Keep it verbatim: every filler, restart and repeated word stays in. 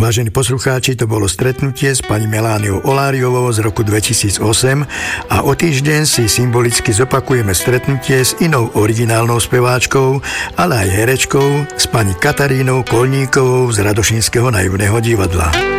Vážení poslucháči, to bolo stretnutie s pani Melániou Oláriovou z roku dvetisícosem a o týždeň si symbolicky zopakujeme stretnutie s inou originálnou speváčkou, ale aj herečkou, s pani Katarínou Kolníkovou z Radošínskeho naivného divadla.